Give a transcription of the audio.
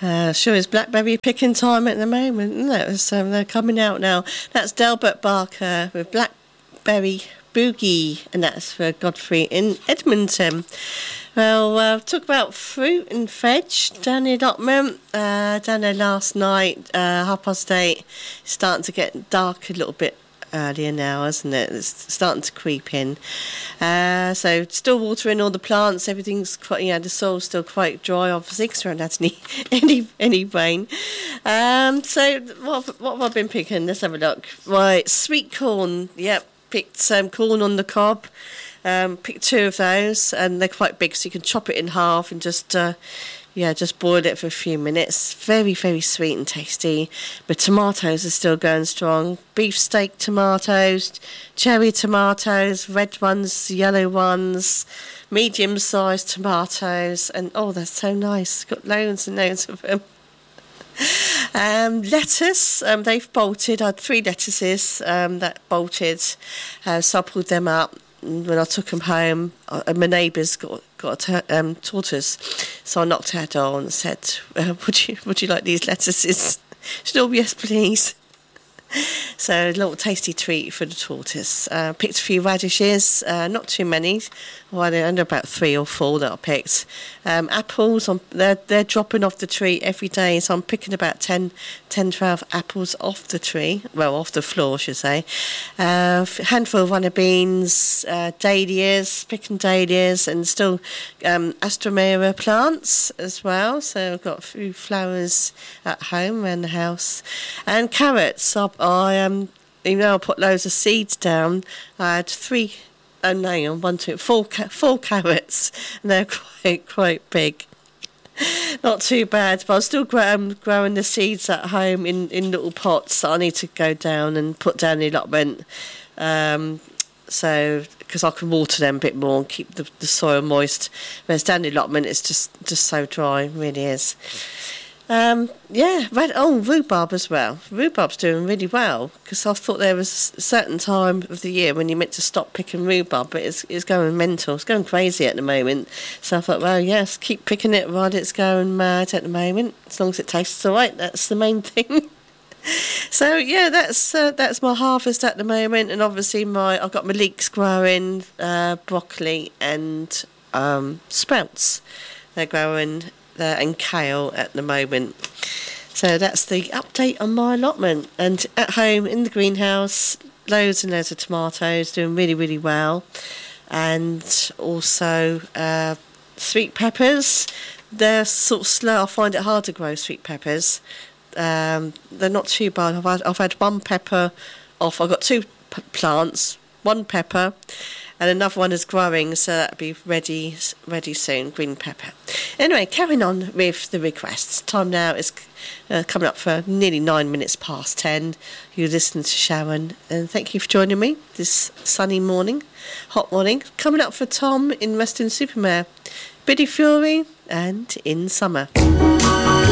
Sure is blackberry picking time at the moment, isn't it? So they're coming out now. That's Delbert Barker with Blackberry Boogie, and that's for Godfrey in Edmonton. Well, talk about fruit and veg down the allotment. Down there last night, 8:30. It's starting to get dark a little bit earlier now, isn't it? It's starting to creep in. So still watering all the plants. Everything's quite, the soil's still quite dry, obviously, because we haven't had any rain. So what have I been picking? Let's have a look. Right, sweet corn. Yep, picked some corn on the cob. Picked 2 of those, and they're quite big, so you can chop it in half and just boil it for a few minutes. Very, very sweet and tasty. But tomatoes are still going strong. Beefsteak tomatoes, cherry tomatoes, red ones, yellow ones, medium-sized tomatoes, and they're so nice. Got loads and loads of them. Lettuce, they've bolted. I had 3 lettuces that bolted, so I pulled them up. When I took them home, my neighbour's got a tortoise, so I knocked her door and said, "Would you like these lettuces?" She said, "Oh, yes, please." So a little tasty treat for the tortoise. Picked a few radishes, not too many. Well, there are about 3 or 4 that I picked. Apples, they're dropping off the tree every day, so I'm picking about 12 apples off the tree. Well, off the floor, I should say. A handful of runner beans, dahlias, picking dahlias, and still astromera plants as well. So I've got a few flowers at home around the house. And carrots. I put loads of seeds down. I had 4 carrots, and they're quite big. Not too bad, but I'm still growing the seeds at home in little pots that I need to go down and put down the allotment. So because I can water them a bit more and keep the soil moist. Whereas down the allotment, it's just so dry, it really is. Rhubarb as well. Rhubarb's doing really well, because I thought there was a certain time of the year when you're meant to stop picking rhubarb, but it's going mental. It's going crazy at the moment. So I thought, well, yes, keep picking it while it's going mad at the moment. As long as it tastes all right, that's the main thing. So yeah, that's my harvest at the moment, and obviously I've got my leeks growing, broccoli and sprouts. They're growing. And kale at the moment. So that's the update on my allotment. And at home in the greenhouse, loads and loads of tomatoes, doing really, really well. And also sweet peppers. They're sort of slow. I find it hard to grow sweet peppers. They're not too bad. I've had 1 pepper off. I've got 2 plants, 1 pepper, and another one is growing, so that'll be ready soon, green pepper. Anyway, carrying on with the requests. Time now is coming up for nearly 9 minutes past 10. You listen to Sharon, and thank you for joining me this sunny morning, hot morning. Coming up for Tom in Western Supermare, Biddy Fury, and In Summer.